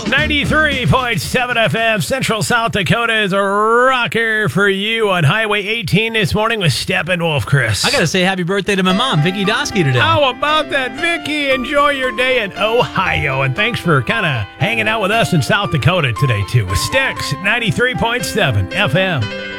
93.7 FM, Central South Dakota is a rocker for you on Highway 18 this morning with Steppenwolf, Chris. I got to say happy birthday to my mom, Vicky Dosky, today. How about that, Vicky? Enjoy your day in Ohio, and thanks for kind of hanging out with us in South Dakota today, too, with Styx, 93.7 FM.